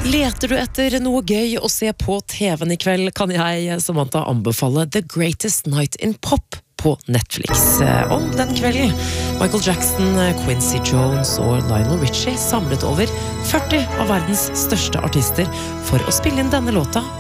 Leter du etter noe gøy å se på TV-en I kveld, kan jeg, Samantha, anbefale The Greatest Night in Pop på Netflix. Om den kvelden Michael Jackson, Quincy Jones og Lionel Richie samlet over 40 av verdens største artister for å spille inn denne låta